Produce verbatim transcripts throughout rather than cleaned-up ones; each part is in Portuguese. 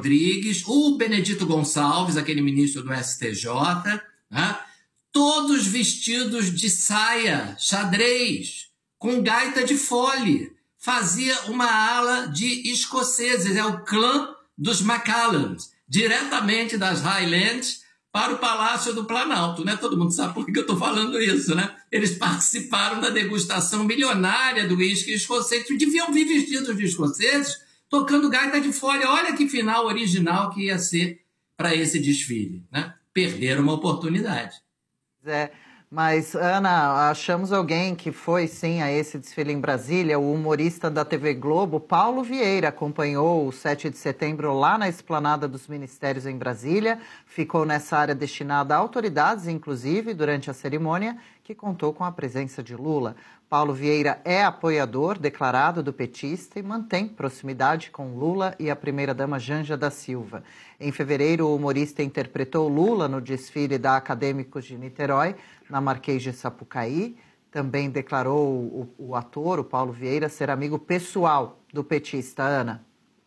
Rodrigues, o Benedito Gonçalves, aquele ministro do S T J, né? Todos vestidos de saia, xadrez, com gaita de fole. Fazia uma ala de escoceses, é o clã dos Macallans, diretamente das Highlands para o Palácio do Planalto, né? Todo mundo sabe por que eu estou falando isso, né? Eles participaram da degustação milionária do uísque escocês, deviam vir vestidos de escoceses, tocando gaita de fole. Olha que final original que ia ser para esse desfile, né? Perderam uma oportunidade. É, mas, Ana, achamos alguém que foi, sim, a esse desfile em Brasília. O humorista da T V Globo, Paulo Vieira, acompanhou o sete de setembro lá na Esplanada dos Ministérios em Brasília. Ficou nessa área destinada a autoridades, inclusive, durante a cerimônia, que contou com a presença de Lula. Paulo Vieira é apoiador declarado do petista e mantém proximidade com Lula e a primeira-dama Janja da Silva. Em fevereiro, o humorista interpretou Lula no desfile da Acadêmicos de Niterói, na Marquês de Sapucaí. Também declarou o, o ator, o Paulo Vieira, ser amigo pessoal do petista. Ana.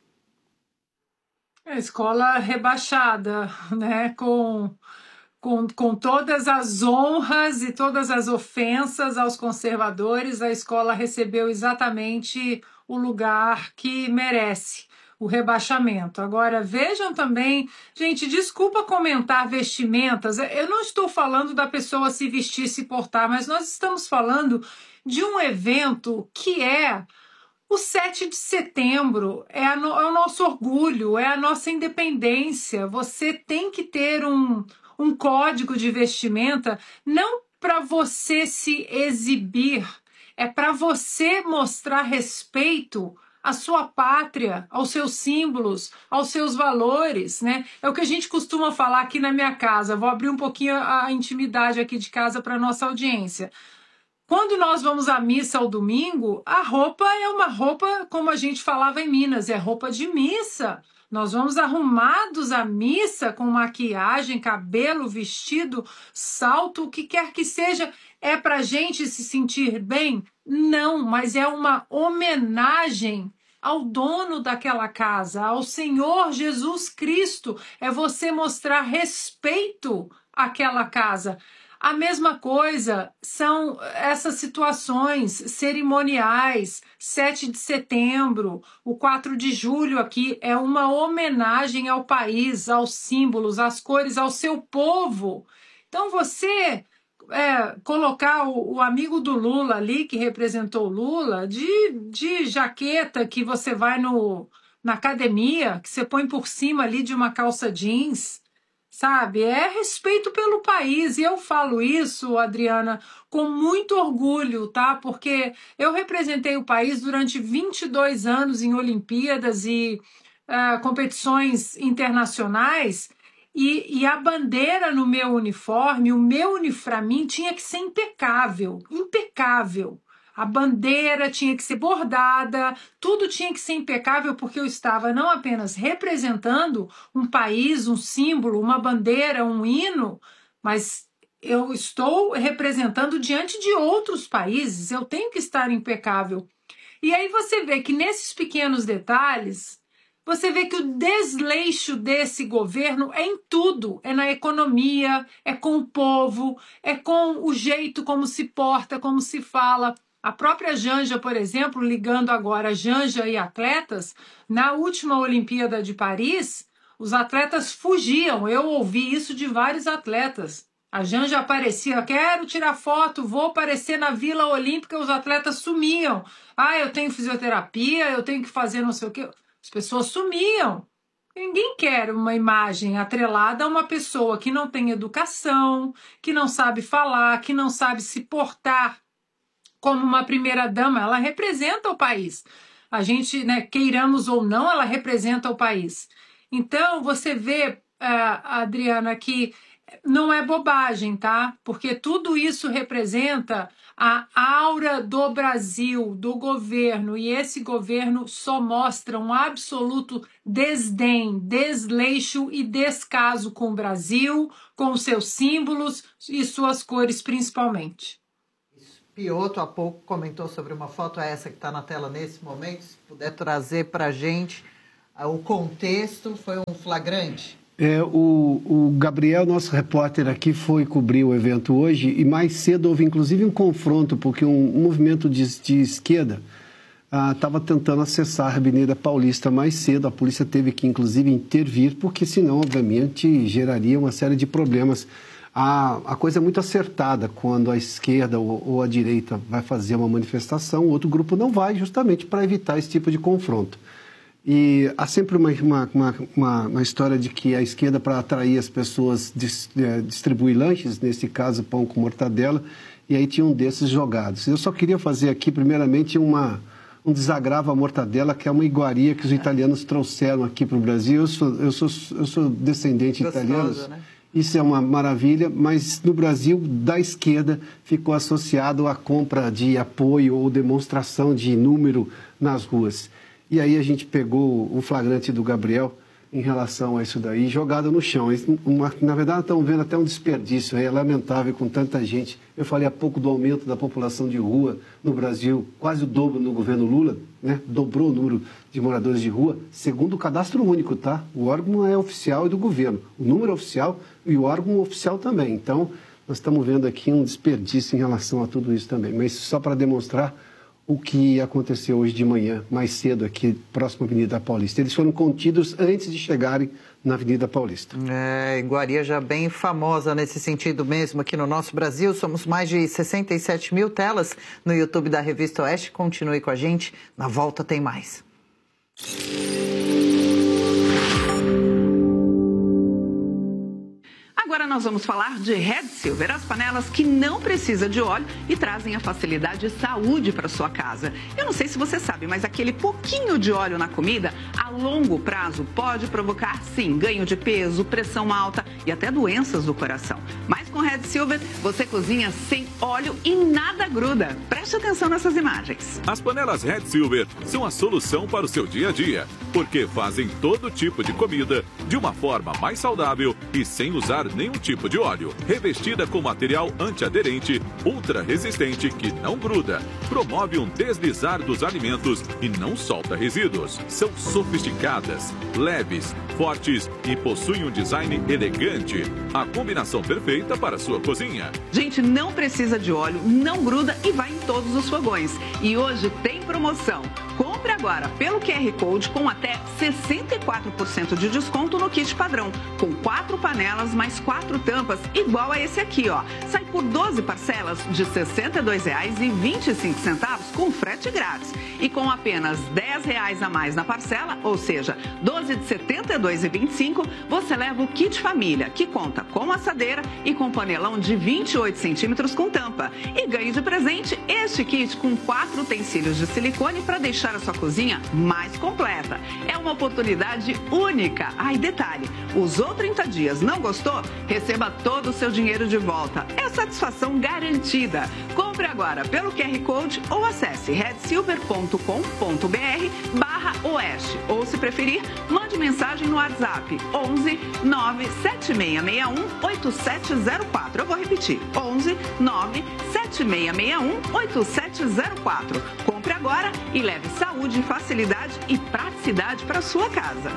É, escola rebaixada, né, com... Com, com todas as honras e todas as ofensas aos conservadores, a escola recebeu exatamente o lugar que merece, o rebaixamento. Agora, vejam também, gente, desculpa comentar vestimentas, eu não estou falando da pessoa se vestir e se portar, mas nós estamos falando de um evento que é o sete de setembro, é, a no, é o nosso orgulho, é a nossa independência. Você tem que ter um... um código de vestimenta, não para você se exibir, é para você mostrar respeito à sua pátria, aos seus símbolos, aos seus valores, né? É o que a gente costuma falar aqui na minha casa. Vou abrir um pouquinho a intimidade aqui de casa para nossa audiência. Quando nós vamos à missa ao domingo, a roupa é uma roupa, como a gente falava em Minas, é roupa de missa. Nós vamos arrumados à missa com maquiagem, cabelo, vestido, salto, o que quer que seja. É para a gente se sentir bem? Não, mas é uma homenagem ao dono daquela casa, ao Senhor Jesus Cristo. É você mostrar respeito àquela casa. A mesma coisa são essas situações cerimoniais, sete de setembro, o quatro de julho aqui é uma homenagem ao país, aos símbolos, às cores, ao seu povo. Então você é, colocar o, o amigo do Lula ali, que representou o Lula, de, de jaqueta que você vai no, na academia, que você põe por cima ali de uma calça jeans, sabe? É respeito pelo país. E eu falo isso, Adriana, com muito orgulho, tá? Porque eu representei o país durante vinte e dois anos em Olimpíadas e uh, competições internacionais. E, e a bandeira no meu uniforme, o meu uniforme, para mim, tinha que ser impecável. Impecável. A bandeira tinha que ser bordada, tudo tinha que ser impecável, porque eu estava não apenas representando um país, um símbolo, uma bandeira, um hino, mas eu estou representando diante de outros países, eu tenho que estar impecável. E aí você vê que nesses pequenos detalhes, você vê que o desleixo desse governo é em tudo, é na economia, é com o povo, é com o jeito como se porta, como se fala. A própria Janja, por exemplo, ligando agora Janja e atletas, na última Olimpíada de Paris, os atletas fugiam. Eu ouvi isso de vários atletas. A Janja aparecia, quero tirar foto, vou aparecer na Vila Olímpica, os atletas sumiam. Ah, eu tenho fisioterapia, eu tenho que fazer não sei o quê. As pessoas sumiam. Ninguém quer uma imagem atrelada a uma pessoa que não tem educação, que não sabe falar, que não sabe se portar como uma primeira-dama. Ela representa o país. A gente, né, queiramos ou não, ela representa o país. Então, você vê, uh, Adriana, que não é bobagem, tá? Porque tudo isso representa a aura do Brasil, do governo, e esse governo só mostra um absoluto desdém, desleixo e descaso com o Brasil, com os seus símbolos e suas cores principalmente. Pioto há pouco comentou sobre uma foto, essa que está na tela nesse momento, se puder trazer para a gente o contexto foi um flagrante? É, o, o Gabriel, nosso repórter aqui, foi cobrir o evento hoje e mais cedo houve inclusive um confronto, porque um, um movimento de, de esquerda estava ah, tentando acessar a Avenida Paulista mais cedo. A polícia teve que inclusive intervir, porque senão, obviamente, geraria uma série de problemas. A, a coisa é muito acertada quando a esquerda ou, ou a direita vai fazer uma manifestação, o outro grupo não vai, justamente para evitar esse tipo de confronto. E há sempre uma, uma, uma, uma história de que a esquerda, para atrair as pessoas, dis, é, distribui lanches, nesse caso pão com mortadela, e aí tinha um desses jogados. Eu só queria fazer aqui, primeiramente, uma, um desagravo à mortadela, que é uma iguaria que os italianos trouxeram aqui para o Brasil. Eu sou, eu sou, eu sou descendente de italianos, né? Isso é uma maravilha, mas no Brasil, da esquerda, ficou associado à compra de apoio ou demonstração de número nas ruas. E aí a gente pegou o flagrante do Gabriel em relação a isso daí, jogado no chão. Uma, na verdade, estamos vendo até um desperdício, é lamentável com tanta gente. Eu falei há pouco do aumento da população de rua no Brasil, quase o dobro no governo Lula, né? Dobrou o número de moradores de rua, segundo o cadastro único, tá? O órgão é oficial e do governo, o número é oficial e o órgão oficial também. Então, nós estamos vendo aqui um desperdício em relação a tudo isso também. Mas só para demonstrar o que aconteceu hoje de manhã, mais cedo aqui, próximo à Avenida Paulista. Eles foram contidos antes de chegarem na Avenida Paulista. É, iguaria já bem famosa nesse sentido mesmo aqui no nosso Brasil. Somos mais de sessenta e sete mil telas no YouTube da Revista Oeste. Continue com a gente, na volta tem mais. Agora nós vamos falar de Red Silver, as panelas que não precisam de óleo e trazem a facilidade e saúde para sua casa. Eu não sei se você sabe, mas aquele pouquinho de óleo na comida, a longo prazo, pode provocar, sim, ganho de peso, pressão alta e até doenças do coração. Mas com Red Silver, você cozinha sem óleo e nada gruda. Preste atenção nessas imagens. As panelas Red Silver são a solução para o seu dia a dia, porque fazem todo tipo de comida de uma forma mais saudável e sem usar nenhum tipo de óleo. Revestida com material antiaderente, ultra resistente que não gruda, promove um deslizar dos alimentos e não solta resíduos. São sofisticadas, leves, fortes e possuem um design elegante. A combinação perfeita para a sua cozinha. Gente, não precisa de óleo, não gruda e vai em todos os fogões. E hoje tem promoção. Compre agora pelo Q R Code com até sessenta e quatro por cento de desconto no kit padrão, com quatro panelas mais quatro tampas, igual a esse aqui, ó. Sai por doze parcelas de sessenta e dois reais e vinte e cinco centavos com frete grátis. E com apenas dez reais a mais na parcela, ou seja, doze de setenta e dois reais e vinte e cinco centavos, você leva o kit família, que conta com assadeira e com panelão de vinte e oito centímetros com tampa. E ganhe de presente este kit com quatro utensílios de silicone para deixar a sua cozinha mais completa. É uma oportunidade única. Ah, e detalhe, usou trinta dias, não gostou? Receba todo o seu dinheiro de volta. É satisfação garantida. Compre agora pelo Q R Code ou acesse red silver ponto com ponto br barra oeste. Ou, se preferir, mande mensagem no WhatsApp onze nove sete seis seis um oito sete zero quatro. Eu vou repetir, onze nove sete seis seis um oito sete zero quatro. Compre agora e leve saúde, facilidade e praticidade para sua casa.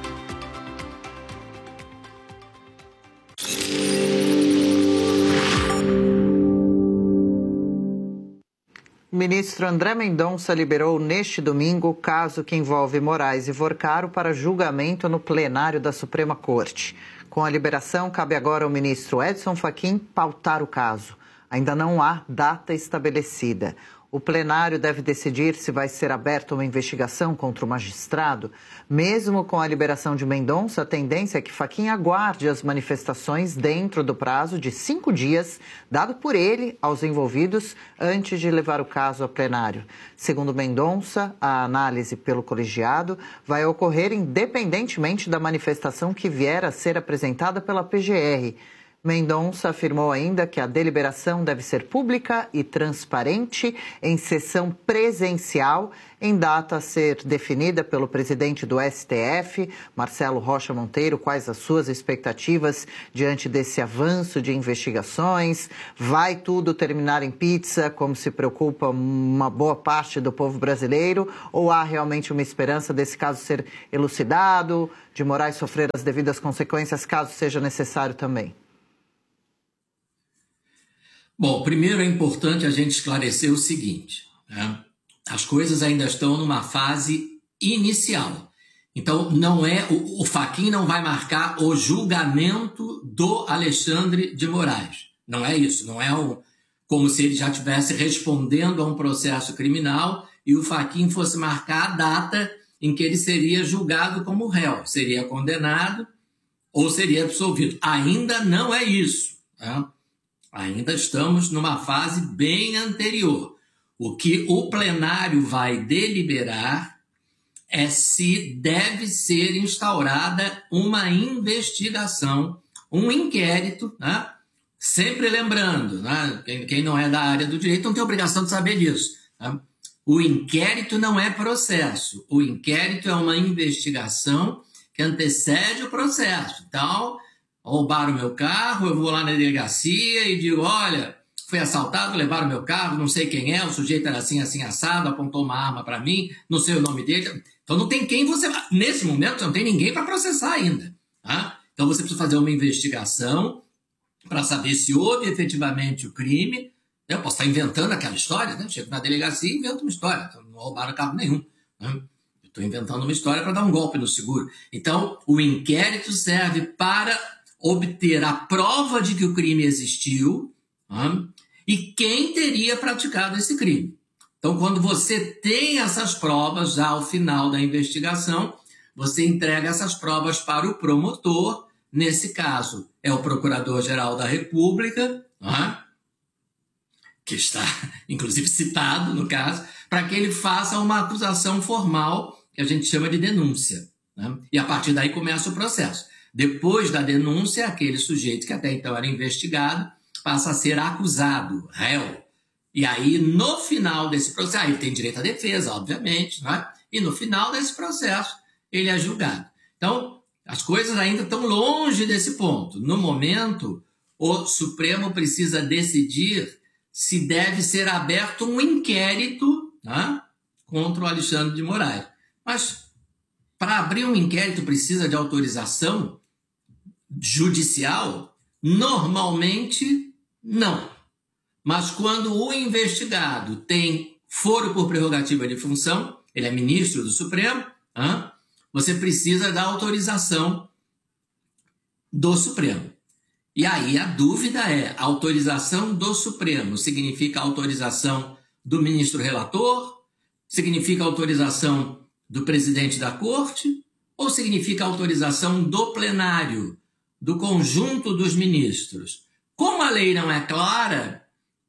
O ministro André Mendonça liberou neste domingo o caso que envolve Moraes e Vorcaro para julgamento no plenário da Suprema Corte. Com a liberação, cabe agora ao ministro Edson Fachin pautar o caso. Ainda não há data estabelecida. O plenário deve decidir se vai ser aberta uma investigação contra o magistrado. Mesmo com a liberação de Mendonça, a tendência é que Fachin aguarde as manifestações dentro do prazo de cinco dias, dado por ele aos envolvidos, antes de levar o caso a plenário. Segundo Mendonça, a análise pelo colegiado vai ocorrer independentemente da manifestação que vier a ser apresentada pela P G R. Mendonça afirmou ainda que a deliberação deve ser pública e transparente em sessão presencial, em data a ser definida pelo presidente do S T F, Marcelo Rocha Monteiro. Quais as suas expectativas diante desse avanço de investigações? Vai tudo terminar em pizza, como se preocupa uma boa parte do povo brasileiro? Ou há realmente uma esperança desse caso ser elucidado, de Moraes sofrer as devidas consequências, caso seja necessário também? Bom, primeiro é importante a gente esclarecer o seguinte, né? As coisas ainda estão numa fase inicial. Então, não é o, o Fachin não vai marcar o julgamento do Alexandre de Moraes. Não é isso, não é um, como se ele já estivesse respondendo a um processo criminal e o Fachin fosse marcar a data em que ele seria julgado como réu, seria condenado ou seria absolvido. Ainda não é isso, né? Ainda estamos numa fase bem anterior. O que o plenário vai deliberar é se deve ser instaurada uma investigação, um inquérito, né? Sempre lembrando, né? Quem, quem não é da área do direito não tem obrigação de saber disso, né? O inquérito não é processo. O inquérito é uma investigação que antecede o processo. Então, roubaram o meu carro, eu vou lá na delegacia e digo, olha, fui assaltado, levaram o meu carro, não sei quem é, o sujeito era assim, assim, assado, apontou uma arma para mim, não sei o nome dele. Então não tem quem você... Nesse momento não tem ninguém para processar ainda, tá? Então você precisa fazer uma investigação para saber se houve efetivamente o crime. Eu posso estar inventando aquela história, né? Chego na delegacia e invento uma história. Então, não roubaram carro nenhum, né? Estou inventando uma história para dar um golpe no seguro. Então, o inquérito serve para obter a prova de que o crime existiu, né? E quem teria praticado esse crime. Então, quando você tem essas provas, já ao final da investigação, você entrega essas provas para o promotor. Nesse caso, é o Procurador-Geral da República, né? Que está, inclusive, citado no caso, para que ele faça uma acusação formal, que a gente chama de denúncia, né? E a partir daí começa o processo. Depois da denúncia, aquele sujeito que até então era investigado passa a ser acusado, réu. E aí, no final desse processo, ele tem direito à defesa, obviamente, né? E no final desse processo, ele é julgado. Então, as coisas ainda estão longe desse ponto. No momento, o Supremo precisa decidir se deve ser aberto um inquérito, né, contra o Alexandre de Moraes. Mas, para abrir um inquérito, precisa de autorização judicial? Normalmente, não. Mas quando o investigado tem foro por prerrogativa de função, ele é ministro do Supremo, hein, você precisa da autorização do Supremo. E aí a dúvida é, a autorização do Supremo significa autorização do ministro relator? Significa autorização do presidente da Corte? Ou significa autorização do plenário, do conjunto dos ministros? Como a lei não é clara,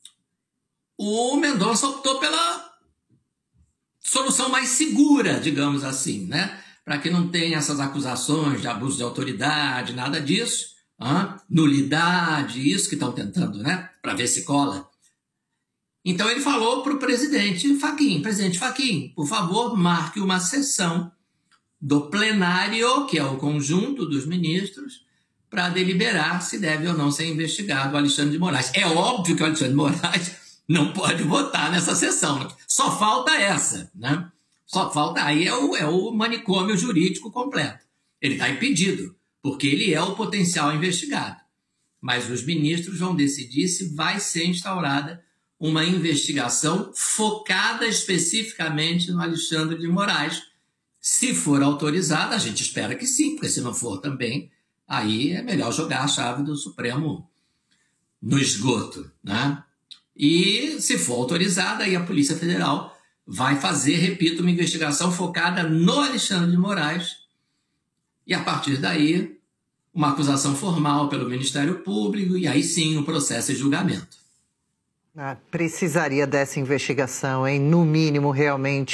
o Mendonça optou pela solução mais segura, digamos assim, né? Para que não tenha essas acusações de abuso de autoridade, nada disso. Ah, nulidade, isso que estão tentando, né? Para ver se cola. Então ele falou para o presidente Fachin, presidente Fachin, por favor, marque uma sessão do plenário, que é o conjunto dos ministros, para deliberar se deve ou não ser investigado o Alexandre de Moraes. É óbvio que o Alexandre de Moraes não pode votar nessa sessão. Só falta essa, né? Só falta, aí é o, é o manicômio jurídico completo. Ele está impedido, porque ele é o potencial investigado. Mas os ministros vão decidir se vai ser instaurada uma investigação focada especificamente no Alexandre de Moraes. Se for autorizada, a gente espera que sim, porque se não for também, aí é melhor jogar a chave do Supremo no esgoto, né? E se for autorizada, aí a Polícia Federal vai fazer, repito, uma investigação focada no Alexandre de Moraes, e a partir daí, uma acusação formal pelo Ministério Público, e aí sim o processo e julgamento. Ah, precisaria dessa investigação, hein? No mínimo, realmente,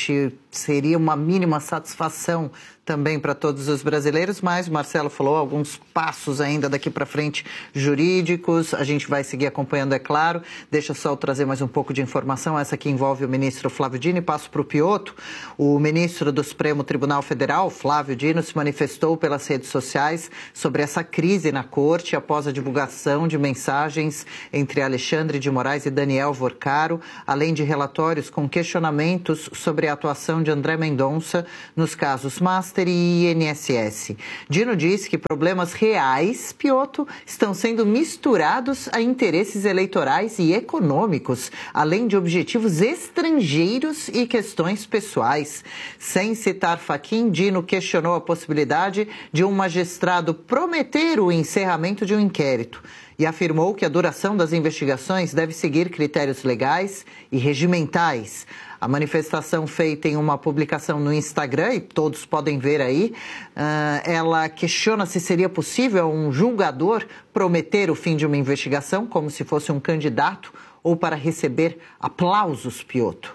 seria uma mínima satisfação também para todos os brasileiros, mas o Marcelo falou alguns passos ainda daqui para frente jurídicos, a gente vai seguir acompanhando, é claro. Deixa só eu trazer mais um pouco de informação, essa que envolve o ministro Flávio Dino, e passo para o Piotto. O ministro do Supremo Tribunal Federal, Flávio Dino, se manifestou pelas redes sociais sobre essa crise na corte após a divulgação de mensagens entre Alexandre de Moraes e Daniel Vorcaro, além de relatórios com questionamentos sobre a atuação de André Mendonça nos casos Master e I N S S. Dino disse que problemas reais, Piotto, estão sendo misturados a interesses eleitorais e econômicos, além de objetivos estrangeiros e questões pessoais. Sem citar Fachin, Dino questionou a possibilidade de um magistrado prometer o encerramento de um inquérito e afirmou que a duração das investigações deve seguir critérios legais e regimentais. A manifestação feita em uma publicação no Instagram, e todos podem ver aí, uh, ela questiona se seria possível um julgador prometer o fim de uma investigação como se fosse um candidato ou para receber aplausos, Piotto.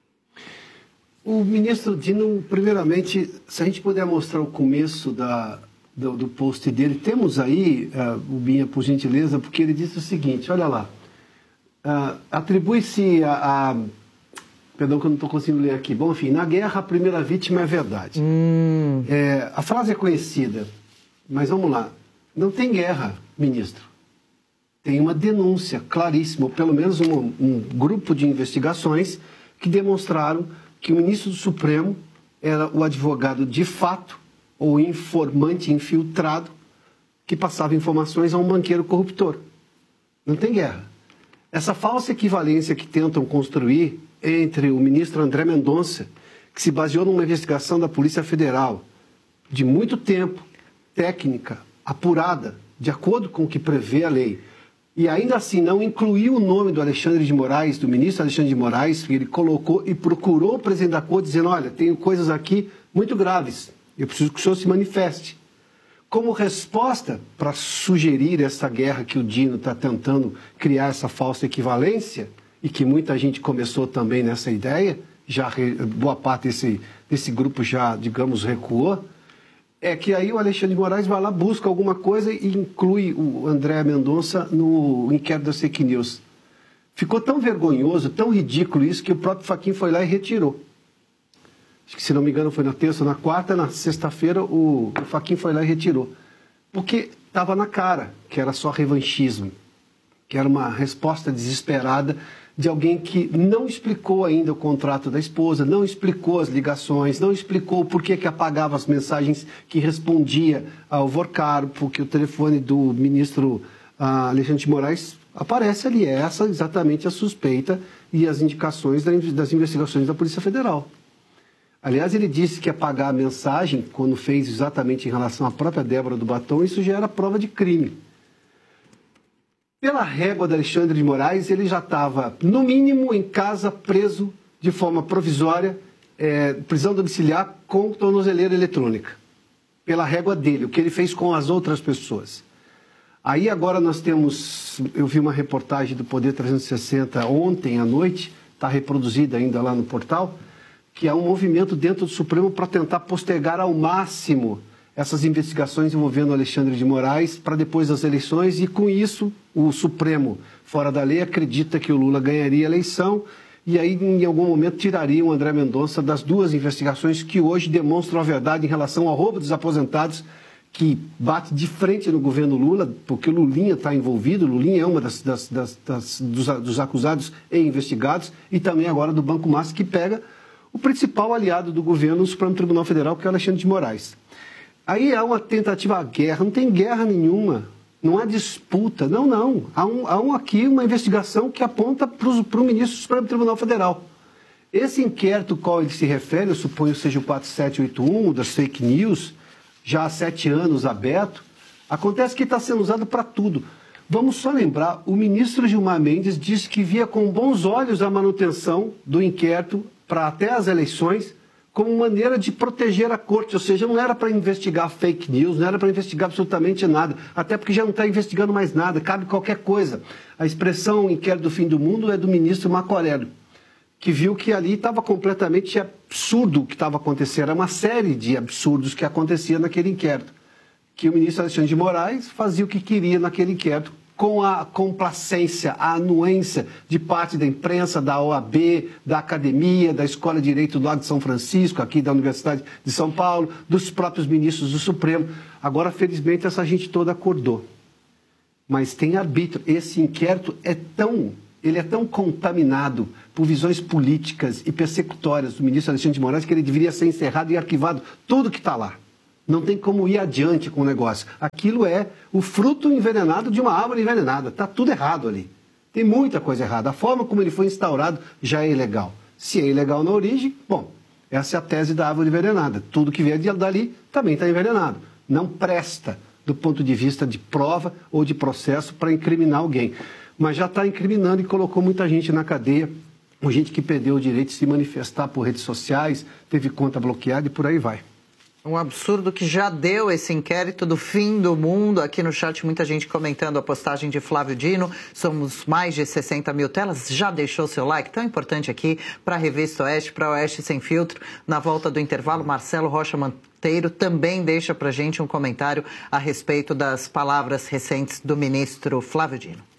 O ministro Dino, primeiramente, se a gente puder mostrar o começo da, do, do post dele, temos aí, uh, o Binha, por gentileza, porque ele disse o seguinte, olha lá, uh, atribui-se a... a Perdão que eu não estou conseguindo ler aqui. Bom, enfim, na guerra a primeira vítima é a verdade. Hum. É, a frase é conhecida, mas vamos lá. Não tem guerra, ministro. Tem uma denúncia claríssima, ou pelo menos um, um grupo de investigações que demonstraram que o ministro do Supremo era o advogado de fato ou informante infiltrado que passava informações a um banqueiro corruptor. Não tem guerra. Essa falsa equivalência que tentam construir entre o ministro André Mendonça, que se baseou numa investigação da Polícia Federal de muito tempo, técnica, apurada, de acordo com o que prevê a lei, e ainda assim não incluiu o nome do Alexandre de Moraes, do ministro Alexandre de Moraes, que ele colocou e procurou o presidente da Corte, dizendo, olha, tenho coisas aqui muito graves, eu preciso que o senhor se manifeste. Como resposta para sugerir essa guerra que o Dino está tentando criar, essa falsa equivalência, e que muita gente começou também nessa ideia, já boa parte desse, desse grupo já, digamos, recuou, é que aí o Alexandre de Moraes vai lá, busca alguma coisa e inclui o André Mendonça no inquérito das fake news. Ficou tão vergonhoso, tão ridículo isso, que o próprio Fachin foi lá e retirou. Acho que, se não me engano, foi na terça ou na quarta, na sexta-feira, o, o Fachin foi lá e retirou. Porque estava na cara que era só revanchismo, que era uma resposta desesperada de alguém que não explicou ainda o contrato da esposa, não explicou as ligações, não explicou por que que apagava as mensagens que respondia ao Vorcaro, porque o telefone do ministro ah, Alexandre de Moraes aparece ali. É essa exatamente a suspeita e as indicações das investigações da Polícia Federal. Aliás, ele disse que apagar a mensagem, quando fez exatamente em relação à própria Débora do Batom, isso já era prova de crime. Pela régua de Alexandre de Moraes, ele já estava, no mínimo, em casa, preso de forma provisória, é, prisão domiciliar com tornozeleira eletrônica. Pela régua dele, o que ele fez com as outras pessoas. Aí agora nós temos, eu vi uma reportagem do Poder trezentos e sessenta ontem à noite, está reproduzida ainda lá no portal, que há um movimento dentro do Supremo para tentar postergar ao máximo essas investigações envolvendo Alexandre de Moraes para depois das eleições, e com isso o Supremo, fora da lei, acredita que o Lula ganharia a eleição e aí em algum momento tiraria o André Mendonça das duas investigações que hoje demonstram a verdade em relação ao roubo dos aposentados, que bate de frente no governo Lula, porque o Lulinha está envolvido, o Lulinha é uma das, das, das, das dos, dos acusados e investigados, e também agora do Banco Master, que pega o principal aliado do governo no Supremo Tribunal Federal, que é o Alexandre de Moraes. Aí há uma tentativa à guerra, não tem guerra nenhuma, não há disputa, não, não. Há, um, há um aqui uma investigação que aponta para o ministro do Supremo Tribunal Federal. Esse inquérito ao qual ele se refere, eu suponho seja o quatro sete oito um, das fake news, já há sete anos aberto, acontece que está sendo usado para tudo. Vamos só lembrar, o ministro Gilmar Mendes disse que via com bons olhos a manutenção do inquérito para até as eleições, como maneira de proteger a corte, ou seja, não era para investigar fake news, não era para investigar absolutamente nada, até porque já não está investigando mais nada, cabe qualquer coisa. A expressão inquérito do fim do mundo é do ministro Marco Aurélio, que viu que ali estava completamente absurdo o que estava acontecendo. Era uma série de absurdos que acontecia naquele inquérito. Que o ministro Alexandre de Moraes fazia o que queria naquele inquérito, com a complacência, a anuência de parte da imprensa, da O A B, da academia, da Escola de Direito do Lago de São Francisco, aqui da Universidade de São Paulo, dos próprios ministros do Supremo. Agora, felizmente, essa gente toda acordou. Mas tem arbítrio. Esse inquérito é tão... Ele é tão contaminado por visões políticas e persecutórias do ministro Alexandre de Moraes que ele deveria ser encerrado e arquivado tudo que está lá. Não tem como ir adiante com o negócio. Aquilo é o fruto envenenado de uma árvore envenenada. Está tudo errado ali. Tem muita coisa errada. A forma como ele foi instaurado já é ilegal. Se é ilegal na origem, bom, essa é a tese da árvore envenenada. Tudo que vier dali também está envenenado. Não presta do ponto de vista de prova ou de processo para incriminar alguém. Mas já está incriminando e colocou muita gente na cadeia, gente que perdeu o direito de se manifestar por redes sociais, teve conta bloqueada e por aí vai. Um absurdo que já deu esse inquérito do fim do mundo. Aqui no chat, muita gente comentando a postagem de Flávio Dino. Somos mais de sessenta mil telas. Já deixou seu like? Tão importante aqui para a Revista Oeste, para Oeste Sem Filtro. Na volta do intervalo, Marcelo Rocha Monteiro também deixa para a gente um comentário a respeito das palavras recentes do ministro Flávio Dino.